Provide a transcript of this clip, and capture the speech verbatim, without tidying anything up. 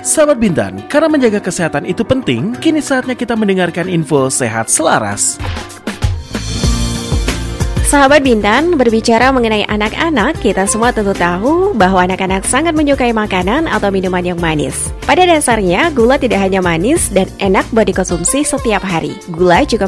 Sahabat Bintan, karena menjaga kesehatan itu penting, kini saatnya kita mendengarkan info sehat selaras. Sahabat Bintan, berbicara mengenai anak-anak, kita semua tentu tahu bahwa anak-anak sangat menyukai makanan atau minuman yang manis. Pada dasarnya, gula tidak hanya manis dan enak buat dikonsumsi setiap hari. Gula juga